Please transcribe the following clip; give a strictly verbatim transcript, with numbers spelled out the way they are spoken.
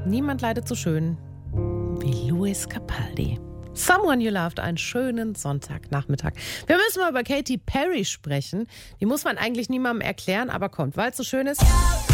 Niemand leidet so schön wie Louis Capaldi. Someone You Loved, einen schönen Sonntagnachmittag. Wir müssen mal über Katy Perry sprechen. Die muss man eigentlich niemandem erklären, aber kommt, weil es so schön ist.